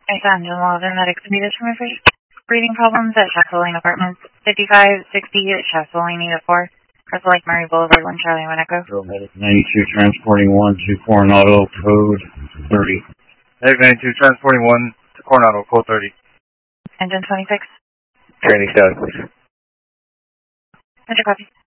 I found John Walden that exceeded from your breathing problems at Chapel Lane Apartments, 5560 at Chapel Lane, Unit 4, Crystal Lake Murray Boulevard, 1 Charlie 1 Echo. 92 transporting 1 to Coronado, code 30. Medic 92 transporting 1 to Coronado, code 30. Engine 26. Training status, please. Enter copy.